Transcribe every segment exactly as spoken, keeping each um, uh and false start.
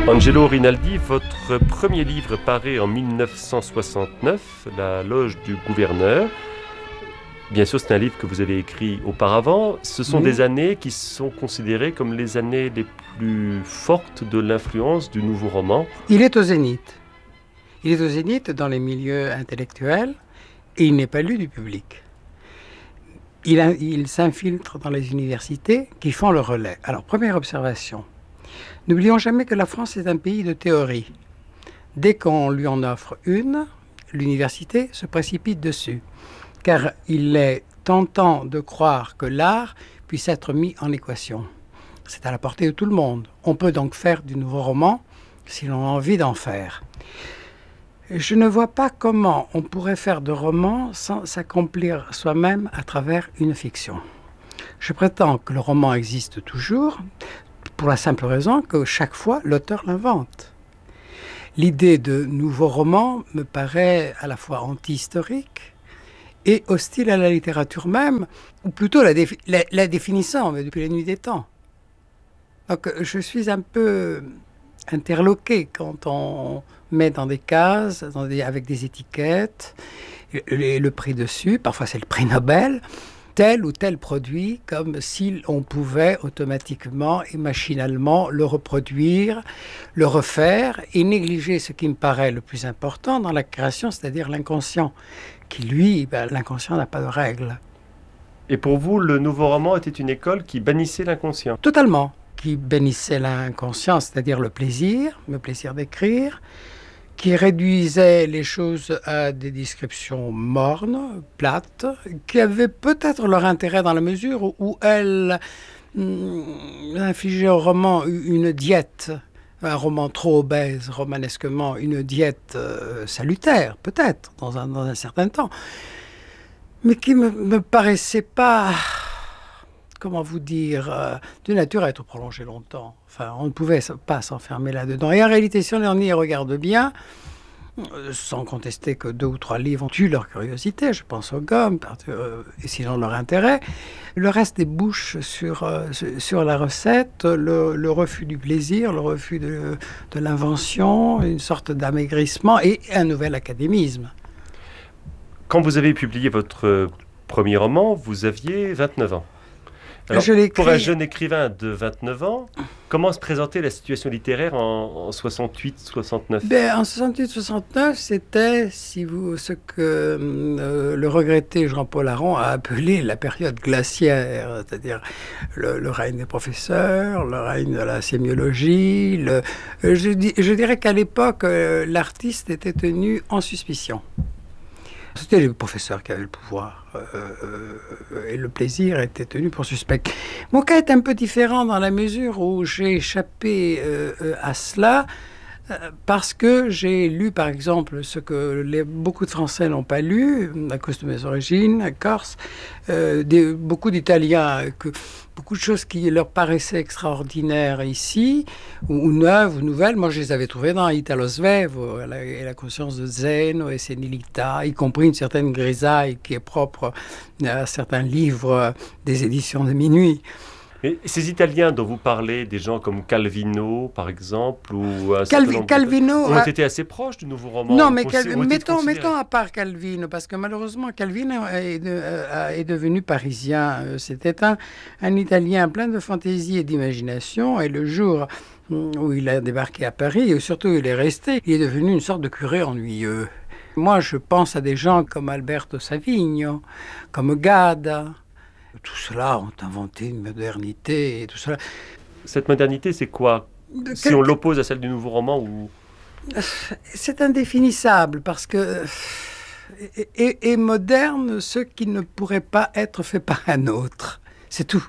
Angelo Rinaldi, votre premier livre paraît en dix-neuf cent soixante-neuf, La Loge du Gouverneur. Bien sûr, c'est un livre que vous avez écrit auparavant. Ce sont oui. des années qui sont considérées comme les années les plus fortes de l'influence du nouveau roman. Il est au zénith. Il est au zénith dans les milieux intellectuels et il n'est pas lu du public. Il, a, il s'infiltre dans les universités qui font le relais. Alors, première observation. N'oublions jamais que la France est un pays de théorie. Dès qu'on lui en offre une, l'université se précipite dessus. Car il est tentant de croire que l'art puisse être mis en équation. C'est à la portée de tout le monde. On peut donc faire du nouveau roman si l'on a envie d'en faire. Je ne vois pas comment on pourrait faire de roman sans s'accomplir soi-même à travers une fiction. Je prétends que le roman existe toujours, pour la simple raison que chaque fois, l'auteur l'invente. L'idée de nouveau roman me paraît à la fois anti-historique et hostile à la littérature même, ou plutôt la, défi- la, la définissant, mais depuis la nuit des temps. Donc je suis un peu interloqué quand on met dans des cases, dans des, avec des étiquettes, le, le prix dessus, parfois c'est le prix Nobel, tel ou tel produit, comme si on pouvait automatiquement et machinalement le reproduire, le refaire, et négliger ce qui me paraît le plus important dans la création, c'est-à-dire l'inconscient, qui lui, ben, l'inconscient n'a pas de règles. Et pour vous, le nouveau roman était une école qui bannissait l'inconscient ? Totalement, qui bannissait l'inconscient, c'est-à-dire le plaisir, le plaisir d'écrire, qui réduisait les choses à des descriptions mornes, plates, qui avaient peut-être leur intérêt dans la mesure où, où elles hum, infligeaient au roman une diète, un roman trop obèse, romanesquement, une diète euh, salutaire, peut-être, dans un, dans un certain temps, mais qui ne me, me paraissait pas, comment vous dire, euh, de nature à être prolongée longtemps. Enfin, on ne pouvait pas s'enfermer là-dedans. Et en réalité, si on y regarde bien, euh, sans contester que deux ou trois livres ont eu leur curiosité, je pense aux Gommes, euh, et sinon leur intérêt, le reste débouche sur, euh, sur la recette, le, le refus du plaisir, le refus de, de l'invention, une sorte d'amaigrissement et un nouvel académisme. Quand vous avez publié votre premier roman, vous aviez vingt-neuf ans. Alors, pour un jeune écrivain de vingt-neuf ans, comment se présentait la situation littéraire en, en soixante-huit soixante-neuf ? Ben, en soixante-huit soixante-neuf, c'était si vous, ce que euh, le regretté Jean-Paul Aron a appelé la période glaciaire, c'est-à-dire le, le règne des professeurs, le règne de la sémiologie. Le, je, je dirais qu'à l'époque, euh, l'artiste était tenu en suspicion. C'était les professeurs qui avaient le pouvoir euh, euh, et le plaisir était tenu pour suspect. Mon cas est un peu différent dans la mesure où j'ai échappé euh, euh, à cela euh, parce que j'ai lu par exemple ce que les, beaucoup de Français n'ont pas lu à cause de mes origines, corse, euh, des, beaucoup d'Italiens, que, beaucoup de choses qui leur paraissaient extraordinaires ici, ou, ou neuves, ou nouvelles. Moi, je les avais trouvées dans Italo Svevo, et la, et la conscience de Zeno et Senilità, y compris une certaine grisaille qui est propre à certains livres des éditions de Minuit. Mais ces Italiens dont vous parlez, des gens comme Calvino, par exemple, ou un Calvi- nombre Calvino, ont a... été assez proches du nouveau roman. Non, mais Cal... mettons, mettons à part Calvino, parce que malheureusement, Calvino est, de, euh, est devenu parisien. C'était un, un Italien plein de fantaisie et d'imagination, et le jour où il a débarqué à Paris, et surtout où il est resté, il est devenu une sorte de curé ennuyeux. Moi, je pense à des gens comme Alberto Savigno, comme Gada. Tout cela ont inventé une modernité et tout cela. Cette modernité, c'est quoi ? De Si quel... on l'oppose à celle du nouveau roman ou... C'est indéfinissable parce que est, est moderne ce qui ne pourrait pas être fait par un autre. C'est tout.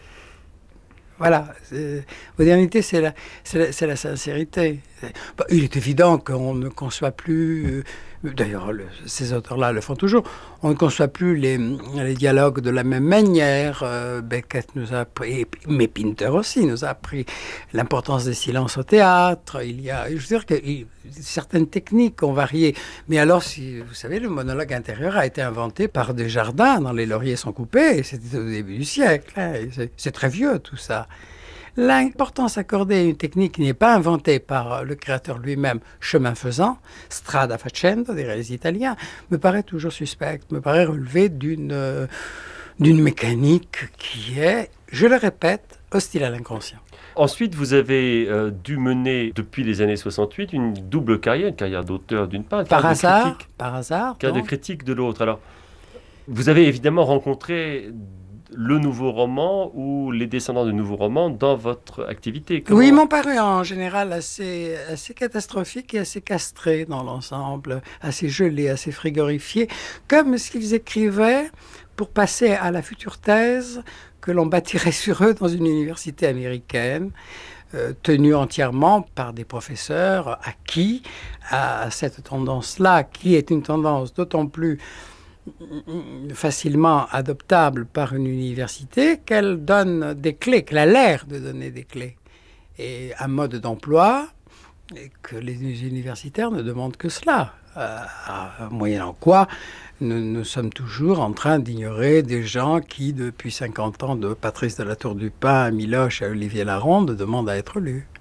Voilà. C'est... Modernité, c'est la, c'est, la, c'est la sincérité. Bah, il est évident qu'on ne conçoit plus... Euh, D'ailleurs, le, ces auteurs-là le font toujours. On ne conçoit plus les, les dialogues de la même manière. Euh, Beckett nous a appris, mais Pinter aussi nous a appris l'importance des silences au théâtre. Il y a, je veux dire que il, certaines techniques ont varié. Mais alors, si vous savez, le monologue intérieur a été inventé par Desjardins dans Les lauriers sont coupés. C'était au début du siècle. Hein, c'est, c'est très vieux tout ça. L'importance accordée à une technique qui n'est pas inventée par le créateur lui-même, chemin faisant, strada facendo, diraient les Italiens, me paraît toujours suspecte, me paraît relever d'une, euh, d'une mécanique qui est, je le répète, hostile à l'inconscient. Ensuite, vous avez euh, dû mener, depuis les années soixante-huit, une double carrière, une carrière d'auteur d'une part, une Par carrière hasard, de critique, par hasard. carrière de donc. critique de l'autre. Alors, vous avez évidemment rencontré le nouveau roman ou les descendants de nouveaux romans dans votre activité. Comment... Oui, ils m'ont paru en général assez, assez catastrophiques et assez castrés dans l'ensemble, assez gelés, assez frigorifiés, comme ce qu'ils écrivaient pour passer à la future thèse que l'on bâtirait sur eux dans une université américaine, euh, tenue entièrement par des professeurs acquis à cette tendance-là, qui est une tendance d'autant plus facilement adoptable par une université qu'elle donne des clés, qu'elle a l'air de donner des clés. Et un mode d'emploi et que les universitaires ne demandent que cela. Euh, moyennant quoi, nous, nous sommes toujours en train d'ignorer des gens qui, depuis cinquante ans, de Patrice de la Tour du Pin à Miloche à Olivier Laronde, demandent à être lus.